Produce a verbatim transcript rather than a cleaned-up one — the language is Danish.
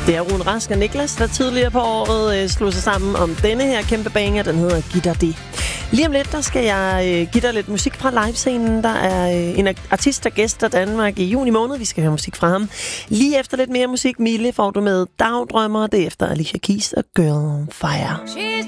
Det er Rune Rask og Niklas, der tidligere på året øh, slog sig sammen om denne her kæmpe banger. Den hedder Giv dig det. Lige om lidt, der skal jeg øh, give dig lidt musik fra livescenen. Der er øh, en artist, der gæster Danmark i juni måned. Vi skal høre musik fra ham. Lige efter lidt mere musik, Mille, får du med Dagdrømmer. Det er efter Alicia Keys og Girl on Fire.